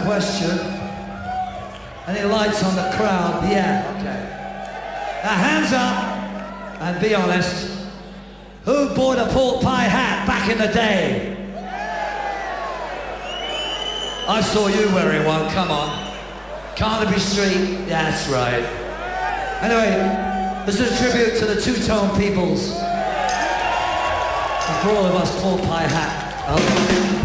question. Any lights on the crowd? Yeah, okay. Now hands up and be honest. Who bought a pork pie hat back in the day? I saw you wearing one, come on. Carnaby Street, yeah, that's right. Anyway, this is a tribute to the two-tone peoples. And for all of us, pork pie hat. Oh.